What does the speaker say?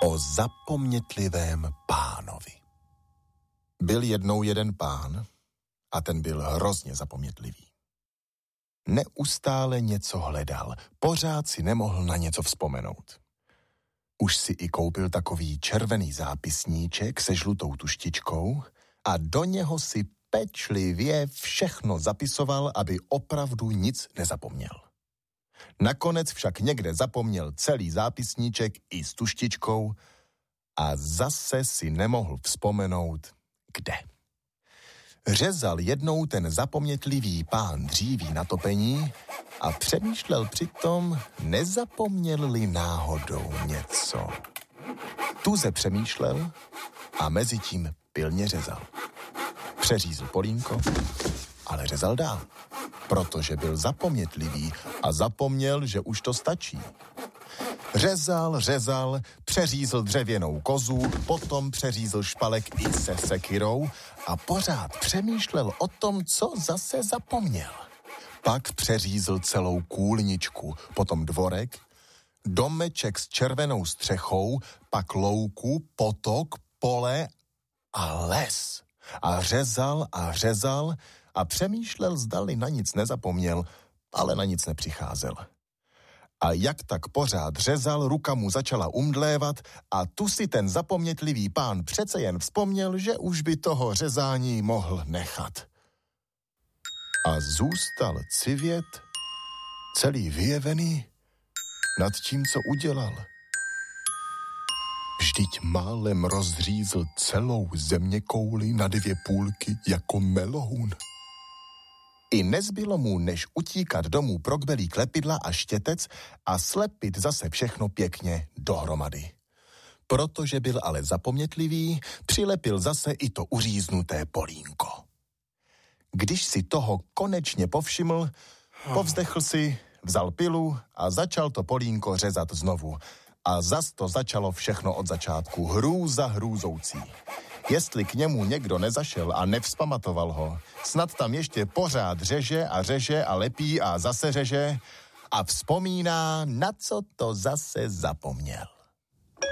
O zapomnětlivém pánovi. Byl jednou jeden pán a ten byl hrozně zapomnětlivý. Neustále něco hledal, pořád si nemohl na něco vzpomenout. Už si i koupil takový červený zápisníček se žlutou tuštičkou a do něho si pečlivě všechno zapisoval, aby opravdu nic nezapomněl. Nakonec však někde zapomněl celý zápisníček i s tuštičkou a zase si nemohl vzpomenout, kde. Řezal jednou ten zapomnětlivý pán dříví na topení a přemýšlel přitom, nezapomněl-li náhodou něco. Tuze přemýšlel a mezitím pilně řezal. Přeřízl polínko, ale řezal dál, protože byl zapomnětlivý a zapomněl, že už to stačí. Řezal, přeřízl dřevěnou kozu, potom přeřízl špalek i se sekyrou a pořád přemýšlel o tom, co zase zapomněl. Pak přeřízl celou kůlničku, potom dvorek, domeček s červenou střechou, pak louku, potok, pole a les. A řezal a přemýšlel, zdali na nic nezapomněl, ale na nic nepřicházel. A jak tak pořád řezal, ruka mu začala umdlévat a tu si ten zapomnětlivý pán přece jen vzpomněl, že už by toho řezání mohl nechat. A zůstal civět, celý vyjevený nad tím, co udělal. Vždyť málem rozřízl celou zeměkouli na 2 půlky jako meloun. I nezbylo mu, než utíkat domů pro kbelík lepidla a štětec a slepit zase všechno pěkně dohromady. Protože byl ale zapomnětlivý, přilepil zase i to uříznuté polínko. Když si toho konečně povšiml, povzdechl si, vzal pilu a začal to polínko řezat znovu. A zas to začalo všechno od začátku, hrůza hrůzoucí. Jestli k němu někdo nezašel a nevzpamatoval ho, snad tam ještě pořád řeže a lepí a zase řeže a vzpomíná, na co to zase zapomněl.